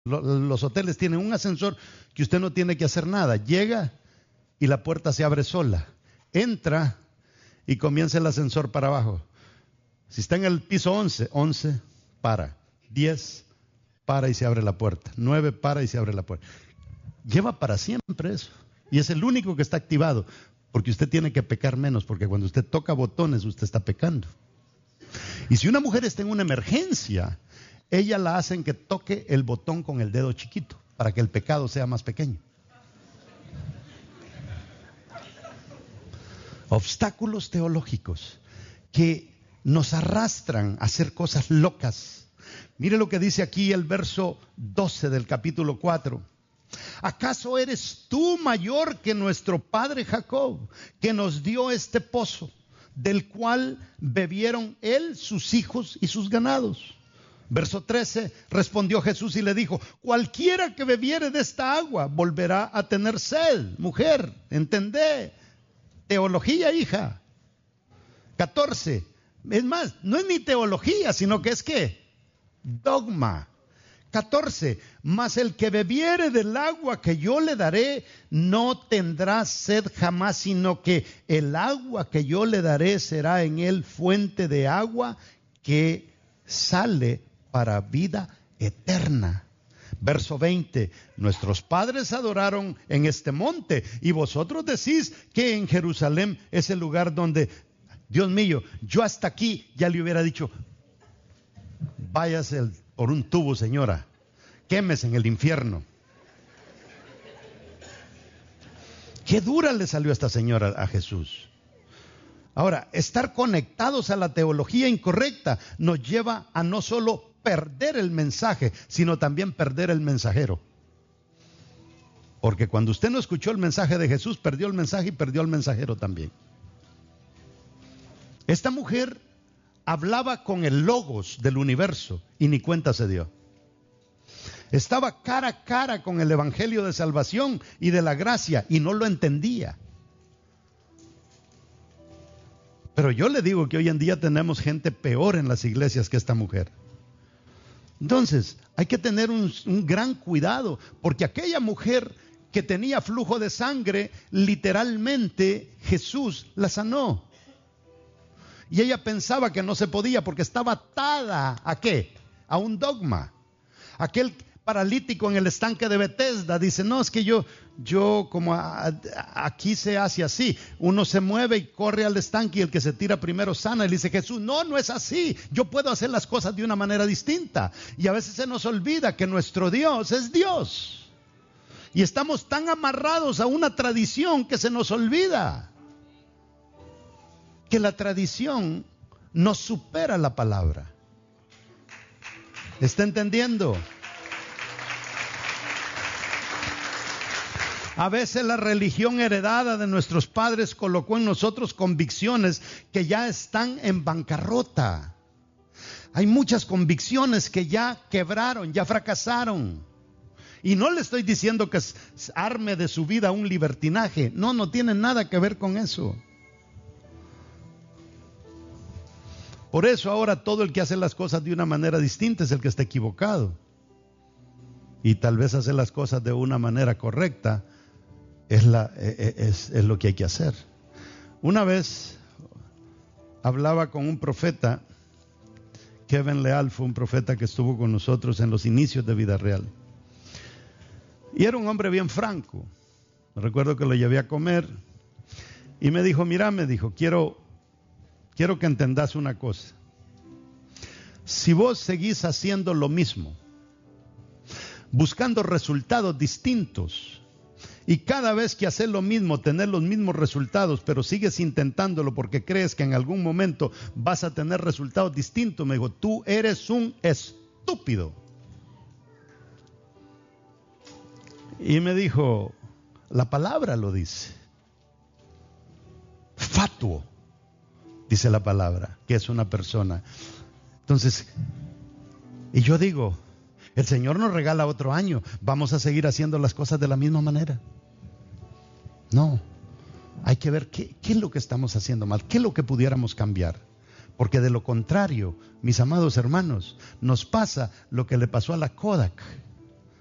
Los hoteles tienen un ascensor que usted no tiene que hacer nada. Llega y la puerta se abre sola. Entra y comienza el ascensor para abajo. Si está en el piso 11, para. 10, para y se abre la puerta. 9, para y se abre la puerta. Lleva para siempre eso. Y es el único que está activado. Porque usted tiene que pecar menos. Porque cuando usted toca botones, usted está pecando. Y si una mujer está en una emergencia, ella la hacen que toque el botón con el dedo chiquito. Para que el pecado sea más pequeño. Obstáculos teológicos que nos arrastran a hacer cosas locas. Mire lo que dice aquí el verso 12 del capítulo 4. ¿Acaso eres tú mayor que nuestro padre Jacob, que nos dio este pozo, del cual bebieron él, sus hijos y sus ganados? Verso 13, respondió Jesús y le dijo: cualquiera que bebiere de esta agua volverá a tener sed. Mujer, entendé. Teología, hija. 14. Es más, no es ni teología, sino que es ¿qué? Dogma. 14. Mas el que bebiere del agua que yo le daré no tendrá sed jamás, sino que el agua que yo le daré será en él fuente de agua que sale para vida eterna. Verso 20, nuestros padres adoraron en este monte y vosotros decís que en Jerusalén es el lugar donde, Dios mío, yo hasta aquí ya le hubiera dicho: váyase por un tubo, señora, quémese en el infierno. Qué dura le salió a esta señora a Jesús. Ahora, estar conectados a la teología incorrecta nos lleva a no solo perder el mensaje, sino también perder el mensajero. Porque cuando usted no escuchó el mensaje de Jesús, perdió el mensaje y perdió al mensajero también. Esta mujer hablaba con el logos del universo y ni cuenta se dio. Estaba cara a cara con el evangelio de salvación y de la gracia y no lo entendía. Pero yo le digo que hoy en día tenemos gente peor en las iglesias que esta mujer. Entonces, hay que tener un gran cuidado, porque aquella mujer que tenía flujo de sangre, literalmente Jesús la sanó. Y ella pensaba que no se podía porque estaba atada ¿a qué? A un dogma. Aquel paralítico en el estanque de Betesda dice: no, es que yo como aquí se hace así, uno se mueve y corre al estanque y el que se tira primero sana. Y le dice Jesús: no es así, yo puedo hacer las cosas de una manera distinta. Y a veces se nos olvida que nuestro Dios es Dios y estamos tan amarrados a una tradición que se nos olvida que la tradición nos supera la palabra. ¿Está entendiendo? A veces la religión heredada de nuestros padres colocó en nosotros convicciones que ya están en bancarrota. Hay muchas convicciones que ya quebraron, ya fracasaron. Y no le estoy diciendo que arme de su vida un libertinaje. No tiene nada que ver con eso. Por eso ahora todo el que hace las cosas de una manera distinta es el que está equivocado. Y tal vez hacer las cosas de una manera correcta es lo que hay que hacer. Una vez hablaba con un profeta, Kevin Leal fue un profeta que estuvo con nosotros en los inicios de Vida Real. Y era un hombre bien franco. Recuerdo que lo llevé a comer y me dijo: mira, me dijo, quiero que entendas una cosa. Si vos seguís haciendo lo mismo, buscando resultados distintos, y cada vez que haces lo mismo, tener los mismos resultados, pero sigues intentándolo porque crees que en algún momento vas a tener resultados distintos, me dijo, tú eres un estúpido. Y me dijo, la palabra lo dice. Fatuo, dice la palabra, que es una persona. Entonces, y yo digo, el Señor nos regala otro año, vamos a seguir haciendo las cosas de la misma manera. No, hay que ver qué es lo que estamos haciendo mal, qué es lo que pudiéramos cambiar. Porque de lo contrario, mis amados hermanos, nos pasa lo que le pasó a la Kodak.